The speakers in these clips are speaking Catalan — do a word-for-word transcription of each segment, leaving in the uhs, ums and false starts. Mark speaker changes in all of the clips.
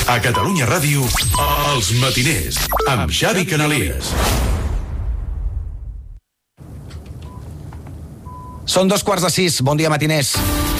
Speaker 1: A Catalunya Ràdio, Els Matiners, amb Xavi Canalies.
Speaker 2: Són dos quarts de sis. Bon dia, matiners.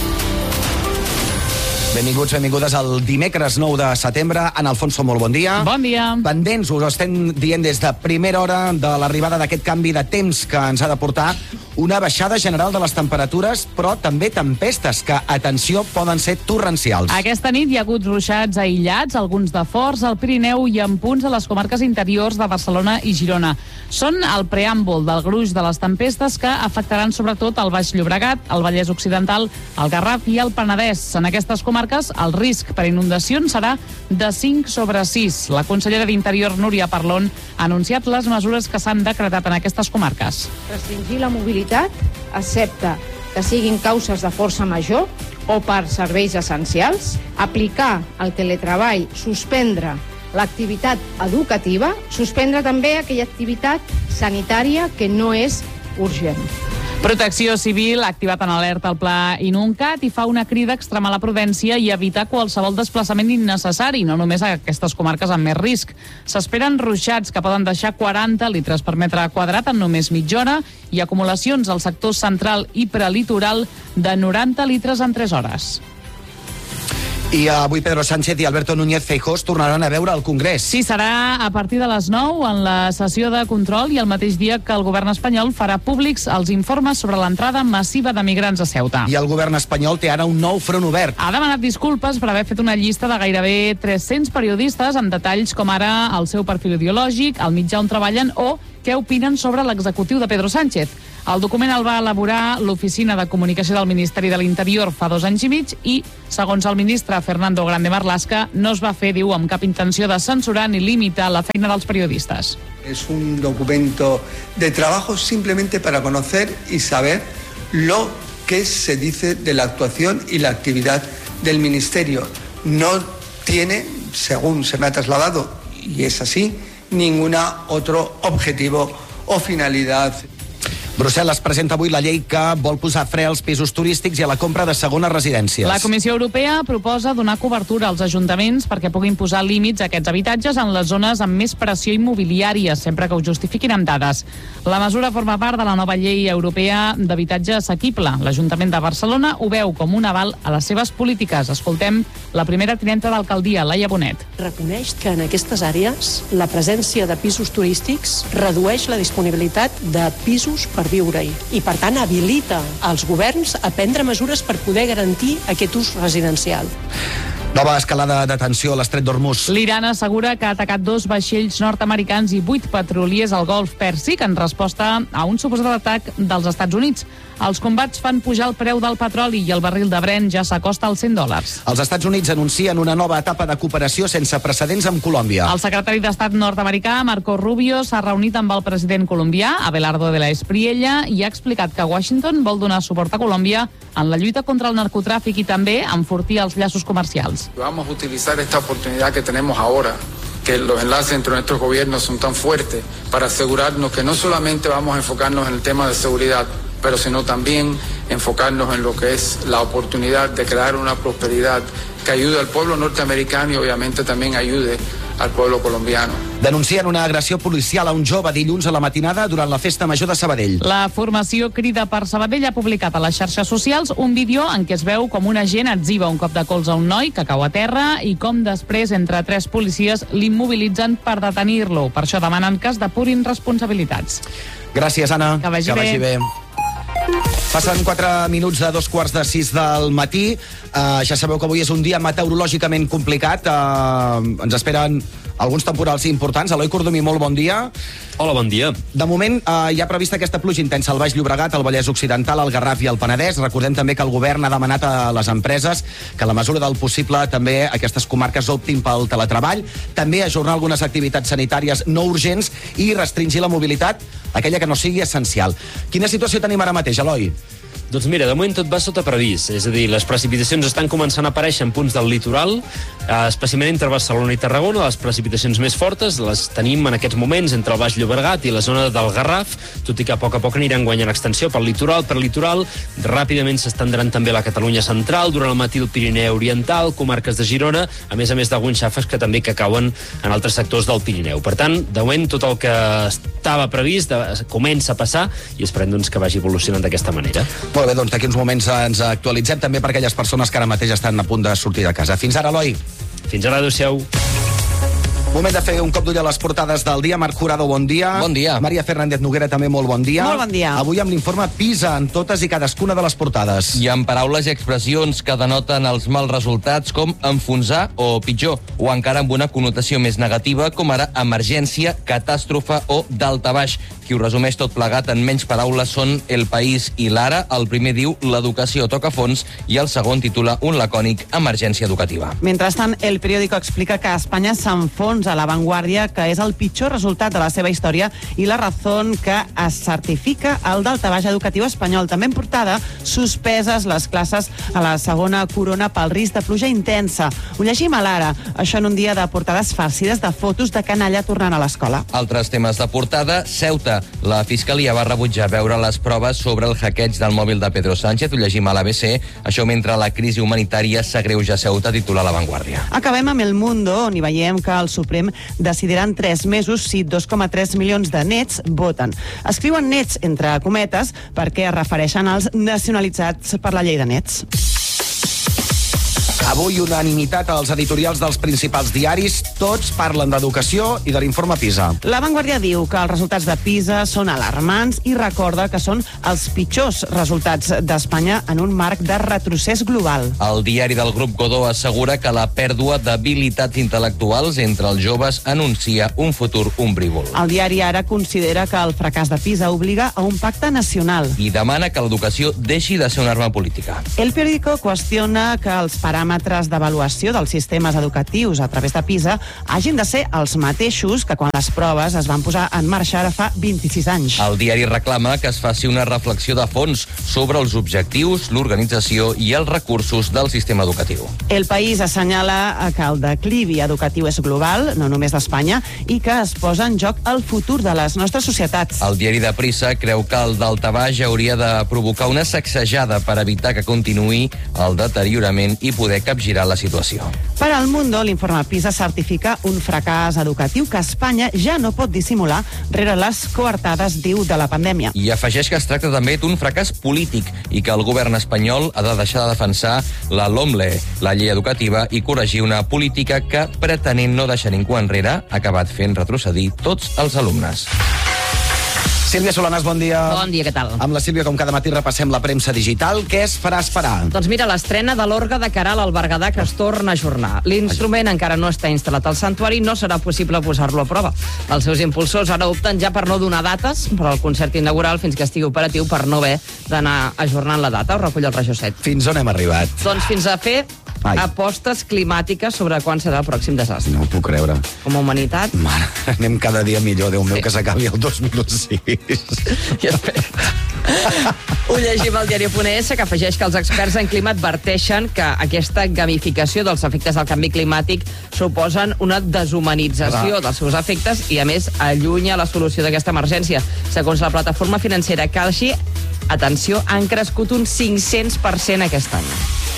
Speaker 2: Benvinguts, benvingudes al dimecres nou de setembre. En Alfonso, molt bon dia.
Speaker 3: Bon dia.
Speaker 2: Pendents, us ho estem dient des de primera hora de l'arribada d'aquest canvi de temps que ens ha de portar una baixada general de les temperatures, però també tempestes que, atenció, poden ser torrencials.
Speaker 3: Aquesta nit hi ha hagut ruixats aïllats, alguns de forts, al Pirineu i en punts a les comarques interiors de Barcelona i Girona. Són el preàmbul del gruix de les tempestes que afectaran sobretot el Baix Llobregat, el Vallès Occidental, el Garraf i el Penedès. En aquestes comarques el risc per inundacions serà de cinc sobre sis. La consellera d'Interior, Núria Parlon, ha anunciat les mesures que s'han decretat en aquestes comarques.
Speaker 4: Restringir la mobilitat, excepte que siguin causes de força major o per serveis essencials, aplicar el teletreball, suspendre l'activitat educativa, suspendre també aquella activitat sanitària que no és urgent.
Speaker 3: Protecció Civil ha activat en alerta el pla Inuncat i fa una crida a extremar la prudència i evitar qualsevol desplaçament innecessari, no només a aquestes comarques amb més risc. S'esperen ruixats que poden deixar quaranta litres per metre quadrat en només mitja hora i acumulacions al sector central i prelitoral de noranta litres en tres hores.
Speaker 2: I avui Pedro Sánchez i Alberto Núñez Feijóo tornaran a veure al Congrés.
Speaker 3: Sí, serà a partir de les nou en la sessió de control i el mateix dia que el govern espanyol farà públics els informes sobre l'entrada massiva de migrants a Ceuta.
Speaker 2: I el govern espanyol té ara un nou front obert.
Speaker 3: Ha demanat disculpes per haver fet una llista de gairebé tres-cents periodistes amb detalls com ara el seu perfil ideològic, el mitjà on treballen o què opinen sobre l'executiu de Pedro Sánchez. El document el va elaborar l'Oficina de Comunicació del Ministeri de l'Interior fa dos anys i mig i, segons el ministre Fernando Grande Marlaska, no es va fer, diu, amb cap intenció de censurar ni limitar la feina dels periodistas.
Speaker 5: Es un documento de trabajo simplemente para conocer y saber lo que se dice de la actuación y la actividad del Ministerio. No tiene, según se me ha trasladado, y es así, ningún otro objetivo o finalidad.
Speaker 2: Brussel·les presenta avui la llei que vol posar fre als pisos turístics i a la compra de segones residències.
Speaker 3: La Comissió Europea proposa donar cobertura als ajuntaments perquè puguin posar límits a aquests habitatges en les zones amb més pressió immobiliària, sempre que ho justifiquin amb dades. La mesura forma part de la nova llei europea d'habitatge assequible. L'Ajuntament de Barcelona ho veu com un aval a les seves polítiques. Escoltem la primera tinenta d'alcaldia, Laia Bonet.
Speaker 6: Reconeix que en aquestes àrees la presència de pisos turístics redueix la disponibilitat de pisos per viure-hi i, per tant, habilita els governs a prendre mesures per poder garantir aquest ús residencial.
Speaker 2: Nova escalada de tensió a l'estret d'Hormuz.
Speaker 3: L'Iran assegura que ha atacat dos vaixells nord-americans i vuit petroliers al Golf Pèrsic en resposta a un suposat atac dels Estats Units. Els combats fan pujar el preu del petroli i el barril de Brent ja s'acosta als cent dòlars.
Speaker 2: Els Estats Units anuncien una nova etapa de cooperació sense precedents amb Colòmbia.
Speaker 3: El secretari d'Estat nord-americà, Marco Rubio, s'ha reunit amb el president colombià, Abelardo de la Espriella, i ha explicat que Washington vol donar suport a Colòmbia en la lluita contra el narcotráfic i també enfortir els llaços comercials.
Speaker 7: Vamos a utilizar esta oportunidad que tenemos ahora, que los enlaces entre nuestros gobiernos son tan fuertes, para asegurarnos que no solamente vamos a enfocarnos en el tema de seguridad, pero sino también enfocarnos en lo que es la oportunidad de crear una prosperidad que ayude al pueblo norteamericano y obviamente también ayude al pueblo colombiano.
Speaker 2: Denuncien una agressió policial a un jove dilluns a la matinada durant la festa major de Sabadell.
Speaker 3: La formació Crida per Sabadell ha publicat a les xarxes socials un vídeo en què es veu com un agent etziba un cop de colze a un noi que cau a terra i com després, entre tres policies, l'immobilitzen per detenir-lo. Per això demanen que es depurin responsabilitats.
Speaker 2: Gràcies, Anna.
Speaker 3: Que vagi,
Speaker 2: que vagi bé. bé. Passen quatre minuts de dos quarts de sis del matí. Uh, ja sabeu que avui és un dia meteorològicament complicat. Uh, ens esperen alguns temporals importants. Eloi Cordomí, molt bon dia.
Speaker 8: Hola, bon dia.
Speaker 2: De moment, eh, hi ha prevista aquesta pluja intensa al Baix Llobregat, al Vallès Occidental, al Garraf i al Penedès. Recordem també que el govern ha demanat a les empreses que a la mesura del possible també aquestes comarques optin pel teletreball, també ajornar algunes activitats sanitàries no urgents i restringir la mobilitat, aquella que no sigui essencial. Quina situació tenim ara mateix, Eloi?
Speaker 8: Doncs mira, de moment tot va sota previst, és a dir, les precipitacions estan començant a aparèixer en punts del litoral, eh, especialment entre Barcelona i Tarragona. Les precipitacions més fortes les tenim en aquests moments entre el Baix Llobregat i la zona del Garraf, tot i que a poc a poc aniran guanyant extensió pel litoral. Per litoral, ràpidament s'estendran també a la Catalunya central, durant el matí el Pirineu oriental, comarques de Girona, a més a més d'alguns xàfecs que també que cauen en altres sectors del Pirineu. Per tant, de moment, tot el que estava previst de, comença a passar i esperem doncs, que vagi evolucionant d'aquesta manera.
Speaker 2: Molt bé, doncs d'aquí uns moments ens actualitzem també per aquelles persones que ara mateix estan a punt de sortir de casa. Fins ara, Eloi.
Speaker 8: Fins ara, adéu-siau.
Speaker 2: Moment de fer un cop d'ull a les portades del dia. Marc Jurado, bon dia.
Speaker 9: Bon dia.
Speaker 2: Maria Fernández Noguera, també molt bon dia.
Speaker 10: Molt bon dia.
Speaker 2: Avui amb l'informe PISA en totes i cadascuna de les portades.
Speaker 9: I amb paraules i expressions que denoten els mals resultats com enfonsar o pitjor, o encara amb una connotació més negativa com ara emergència, catàstrofe o daltabaix. Qui ho resumeix tot plegat en menys paraules són El País i l'Ara. El primer diu l'educació toca fons i el segon titula un lacònic emergència educativa.
Speaker 10: Mentrestant, El Periódico explica que Espanya s'enfonsa a La Vanguardia, que és el pitjor resultat de la seva història, i La Razón, que es certifica el daltabaix educatiu espanyol. També en portada, suspeses les classes a la segona corona pel risc de pluja intensa. Ho llegim a l'Ara. Això en un dia de portades farcides de fotos de canalla tornant a l'escola.
Speaker 9: Altres temes de portada, Ceuta. La Fiscalia va rebutjar veure les proves sobre el hackeig del mòbil de Pedro Sánchez. Ho llegim a l'A B C. Això mentre la crisi humanitària s'agreuja a Ceuta, titula La Vanguardia.
Speaker 10: Acabem amb El Mundo, on hi veiem que el Suprem decidirà en tres mesos si dos coma tres milions de nets voten. Escriuen nets entre cometes perquè es refereixen als nacionalitzats per la llei de nets.
Speaker 2: Avui unanimitat als editorials dels principals diaris. Tots parlen d'educació i de l'informe PISA.
Speaker 10: La Vanguardia diu que els resultats de PISA són alarmants i recorda que són els pitjors resultats d'Espanya en un marc de retrocés global.
Speaker 9: El diari del grup Godó assegura que la pèrdua d'habilitats intel·lectuals entre els joves anuncia un futur ombrívol.
Speaker 10: El diari Ara considera que el fracàs de PISA obliga a un pacte nacional.
Speaker 9: I demana que l'educació deixi de ser una arma política.
Speaker 10: El Periódico qüestiona que els paràmetres d'avaluació dels sistemes educatius a través de PISA hagin de ser els mateixos que quan les proves es van posar en marxa ara fa vint-i-sis anys.
Speaker 9: El diari reclama que es faci una reflexió de fons sobre els objectius, l'organització i els recursos del sistema educatiu.
Speaker 10: El País assenyala que el declivi educatiu és global, no només d'Espanya, i que es posa en joc el futur de les nostres societats.
Speaker 9: El diari de Prissa creu que el daltabaix hauria de provocar una sacsejada per evitar que continuï el deteriorament i poder capgirar la situació.
Speaker 10: Per al Mundo, l'informe PISA certifica un fracàs educatiu que Espanya ja no pot dissimular rere les coartades, diu, de la pandèmia.
Speaker 9: I afegeix que es tracta també d'un fracàs polític i que el govern espanyol ha de deixar de defensar la LOMLE, la llei educativa, i corregir una política que, pretenent no deixar ningú enrere, ha acabat fent retrocedir tots els alumnes.
Speaker 2: Sílvia Solanas, bon dia.
Speaker 11: Bon dia, què tal?
Speaker 2: Amb la Sílvia, com cada matí, repassem la premsa digital. Què es farà esperar?
Speaker 11: Doncs mira, l'estrena de l'orgue de Caral al Berguedà, que es torna a ajornar. L'instrument encara no està instal·lat al santuari i no serà possible posar-lo a prova. Els seus impulsors ara opten ja per no donar dates per al concert inaugural fins que estigui operatiu, per no haver d'anar ajornant la data. Ho recull el Regió set.
Speaker 2: Fins on hem arribat?
Speaker 11: Doncs fins a fer Ai. apostes climàtiques sobre quan serà el pròxim desastre.
Speaker 2: No ho puc creure.
Speaker 11: Com a humanitat...
Speaker 2: Mare, anem cada dia millor, Déu meu, sí. Que s'acabi el dos mil sis.
Speaker 11: I espera. Ho llegim al diari punt es, que afegeix que els experts en clima adverteixen que aquesta gamificació dels efectes del canvi climàtic suposen una deshumanització dels seus efectes i, a més, allunya la solució d'aquesta emergència. Segons la plataforma financera Kalshi, atenció, han crescut un cinc-cents per cent aquest any.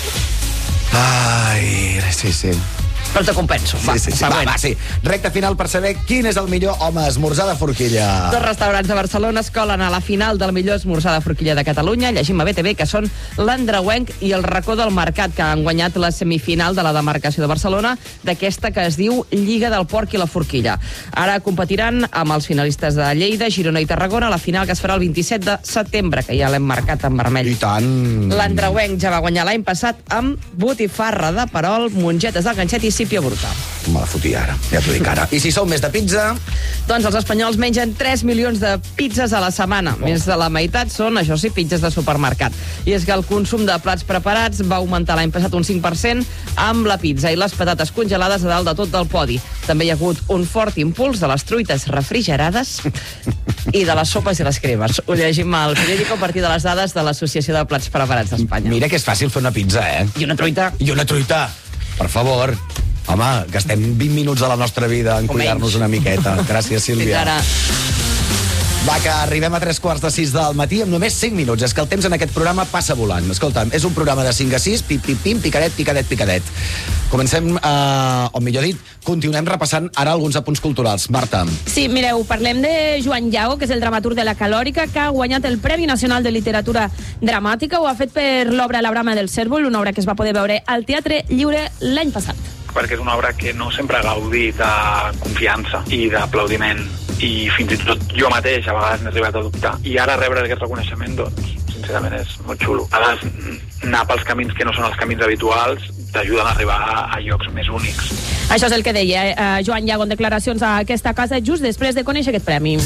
Speaker 2: Ai, sí, sí.
Speaker 11: Però te compenso. Va,
Speaker 2: sí, sí, sí. Va, va, sí. Recte final per saber quin és el millor home esmorzar de forquilla.
Speaker 11: Dos restaurants de Barcelona es colen a la final del millor esmorzar de forquilla de Catalunya. Llegim a B T V que són l'Andreuenc i el Racó del Mercat, que han guanyat la semifinal de la demarcació de Barcelona d'aquesta que es diu Lliga del Porc i la Forquilla. Ara competiran amb els finalistes de Lleida, Girona i Tarragona a la final que es farà el vint-i-set de setembre, que ja l'hem marcat en vermell.
Speaker 2: I tant!
Speaker 11: L'Andreuenc ja va guanyar l'any passat amb botifarra de perol, mongetes del ganxet i sípia bruta.
Speaker 2: Me la fotia ara, ja t'ho dic ara. I si sou més de pizza?
Speaker 11: Doncs els espanyols mengen tres milions de pizzas a la setmana. Oh. Més de la meitat són, això sí, pizzas de supermercat. I és que el consum de plats preparats va augmentar l'any passat un cinc per cent amb la pizza i les patates congelades a dalt de tot del podi. També hi ha hagut un fort impuls de les truites refrigerades i de les sopes i les cremes. Ho llegim al periòdico a partir de les dades de l'Associació de Plats Preparats d'Espanya.
Speaker 2: Mira que és fàcil fer una pizza, eh?
Speaker 11: I una truita.
Speaker 2: I una truita. Per favor. Home, gastem vint minuts de la nostra vida en cuidar-nos una miqueta. Gràcies, Sílvia.
Speaker 11: Fins ara.
Speaker 2: Va, que arribem a tres quarts de sis del matí amb només cinc minuts. És que el temps en aquest programa passa volant. Escolta'm, és un programa de cinc a sis, pim, pim, pim, picadet, picadet, picadet. Comencem, eh, o millor dit, continuem repassant ara alguns apunts culturals. Marta.
Speaker 12: Sí, mireu, parlem de Joan Llago, que és el dramaturg de La Calòrica, que ha guanyat el Premi Nacional de Literatura Dramàtica. Ho ha fet per l'obra La brama del cérvol, una obra que es va poder veure al Teatre Lliure l'any passat.
Speaker 13: Perquè és una obra que no sempre ha gaudit de confiança i d'aplaudiment, i fins i tot jo mateix a vegades n'he arribat a dubtar. I ara rebre aquest reconeixement, doncs, sincerament és molt xulo. A vegades anar pels camins que no són els camins habituals t'ajuden a arribar a llocs més únics.
Speaker 12: Això és el que deia eh, Joan Llago en declaracions a aquesta casa just després de conèixer aquest premi.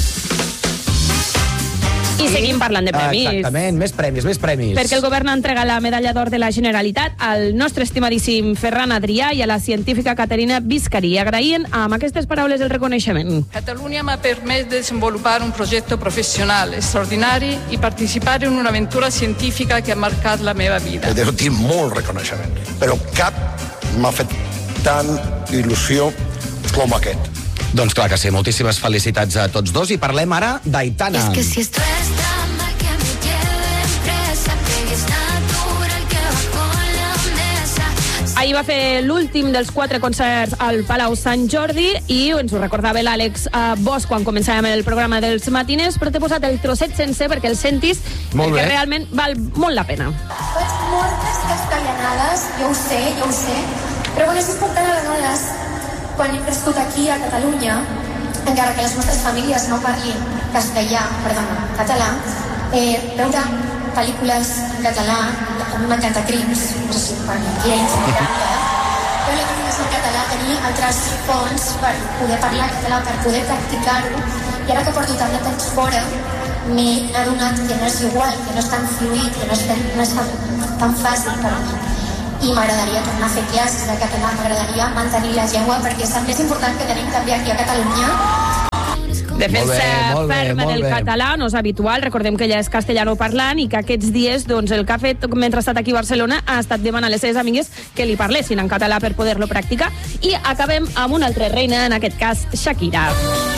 Speaker 12: I seguim parlant de premis.
Speaker 2: Exactament, més premis, més premis.
Speaker 12: Perquè el govern entrega la medalla d'or de la Generalitat al nostre estimadíssim Ferran Adrià i a la científica Caterina Biscarí, agraint amb aquestes paraules el reconeixement.
Speaker 14: Catalunya m'ha permès desenvolupar un projecte professional extraordinari i participar en una aventura científica que ha marcat la meva vida.
Speaker 15: He tinc molt reconeixement, però cap m'ha fet tant il·lusió com aquest.
Speaker 2: Doncs clar que sí, moltíssimes felicitats a tots dos i parlem ara d'Aitana.
Speaker 16: Es que si esto es drama que me lleven presa, que es natural que va con la mesa.
Speaker 12: Ahir va fer l'últim dels quatre concerts al Palau Sant Jordi i ens ho recordava l'Àlex uh, Bosch quan començàvem el programa dels matiners, però t'he posat el trosset sencer perquè el sentis, perquè realment val molt la pena.
Speaker 16: Faig moltes castellanades, jo ho sé, jo ho sé, però quan és important a vegades, quan he crescut aquí a Catalunya, encara que les nostres famílies no parlin castellà, perdona, català, eh, veure pel·lícules en català, a mi m'encanta Crims, no sé si parli aquí, veure pel·lícules en català, tenir altres fonts per poder parlar català, per poder practicar-ho, i ara que porto tant de temps fora, m'he adonat que no és igual, que no és tan fluid, que no és, tan, no és tan, tan fàcil per mi. I m'agradaria tornar a fer classes de català, m'agradaria mantenir la llengua, perquè és el més important que tenim també aquí a Catalunya.
Speaker 12: Defensa ferma del català, no és habitual, recordem que ella és castellano parlant i que aquests dies doncs, el que ha fet mentre ha estat aquí a Barcelona ha estat demanar a les seves amigues que li parlessin en català per poder-lo practicar. I acabem amb una altra reina, en aquest cas Shakira.